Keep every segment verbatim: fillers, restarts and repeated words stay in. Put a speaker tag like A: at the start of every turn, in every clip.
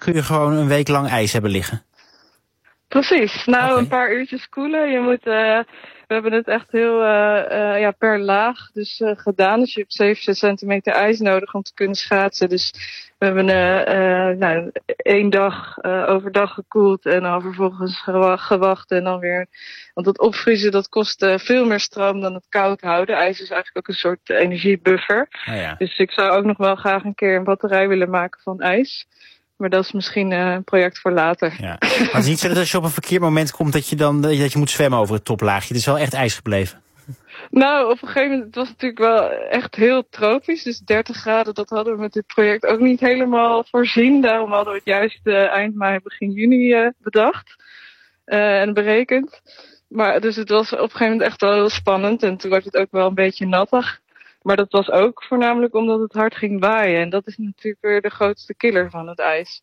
A: kun je gewoon een week lang ijs hebben liggen.
B: Precies. Nou,
A: Okay.
B: Een paar uurtjes koelen. Je moet, uh, we hebben het echt heel uh, uh, ja, per laag dus, uh, gedaan. Dus je hebt zeventig centimeter ijs nodig om te kunnen schaatsen. Dus we hebben uh, uh, nou, één dag uh, overdag gekoeld en dan vervolgens gewacht en dan weer. Want het opvriezen dat kost uh, veel meer stroom dan het koud houden. IJs is eigenlijk ook een soort energiebuffer.
A: Oh ja.
B: Dus ik zou ook nog wel graag een keer een batterij willen maken van ijs. Maar dat is misschien uh, een project voor later.
A: Ja. Maar het is niet zo dat als je op een verkeerd moment komt dat je dan dat je moet zwemmen over het toplaagje. Het is wel echt ijs gebleven.
B: Nou, op een gegeven moment, het was natuurlijk wel echt heel tropisch. Dus dertig graden, dat hadden we met dit project ook niet helemaal voorzien. Daarom hadden we het juist uh, eind mei, begin juni uh, bedacht uh, en berekend. Maar dus het was op een gegeven moment echt wel heel spannend. En toen werd het ook wel een beetje nattig. Maar dat was ook voornamelijk omdat het hard ging waaien. En dat is natuurlijk weer de grootste killer van het ijs.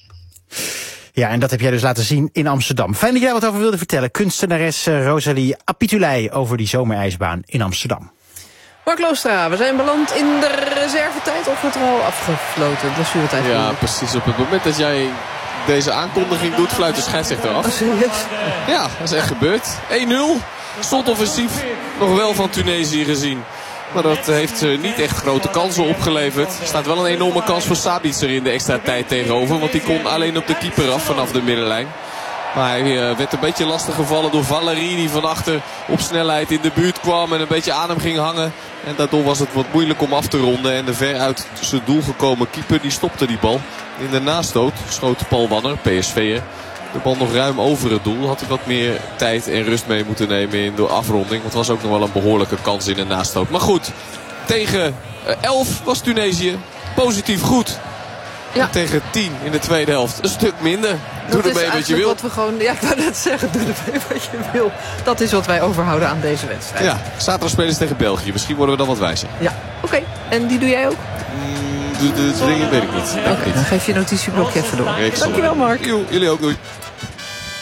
A: Ja, en dat heb jij dus laten zien in Amsterdam. Fijn dat jij wat over wilde vertellen. Kunstenares uh, Rosalie Apitulei over die zomerijsbaan in Amsterdam.
C: Mark Loostra, we zijn beland in de reservetijd of wordt er al afgefloten? Blessuretijd.
D: Ja, precies. Op het moment dat jij deze aankondiging doet, fluit de scheidsrechter af.
C: Oh, serieus?
D: Ja, dat is echt gebeurd. één nul. Slotoffensief. Nog wel van Tunesië gezien. Maar dat heeft uh, niet echt grote kansen opgeleverd. Er staat wel een enorme kans voor Sabitzer in de extra tijd tegenover. Want die kon alleen op de keeper af vanaf de middenlijn. Maar hij uh, werd een beetje lastig gevallen door Valerie. Die van achter op snelheid in de buurt kwam. En een beetje aan hem ging hangen. En daardoor was het wat moeilijk om af te ronden. En de ver uit zijn doel gekomen keeper die stopte die bal. In de nastoot schoot Paul Wanner, P S V'er. De bal nog ruim over het doel. Had hij wat meer tijd en rust mee moeten nemen in de afronding. Want het was ook nog wel een behoorlijke kans in de nastoot. Maar goed, tegen elf was Tunesië positief goed. Ja. En tegen tien in de tweede helft een stuk minder. Doe ermee wat je wil.
C: Wat we gewoon, ja, ik wou net zeggen, doe ermee wat je wil. Dat is wat wij overhouden aan deze wedstrijd.
D: Ja, zaterdag spelen ze tegen België. Misschien worden we dan wat wijzer.
C: Ja, oké. Okay. En die doe jij ook?
D: Mm, de, de, de dingen weet ik niet.
C: Oké, okay, dan geef je notitieblokje even door.
D: Reeks
C: Dankjewel, Mark.
D: Jo, jullie ook, doei.